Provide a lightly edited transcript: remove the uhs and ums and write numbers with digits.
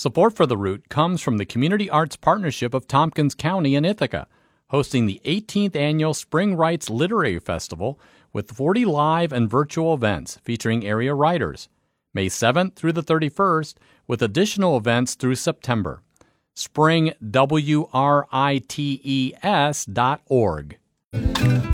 Support for The Root comes from the Community Arts Partnership of Tompkins County in Ithaca, hosting the 18th Annual Spring Writes Literary Festival with 40 live and virtual events featuring area writers, May 7th through the 31st, with additional events through September. springwrites.org.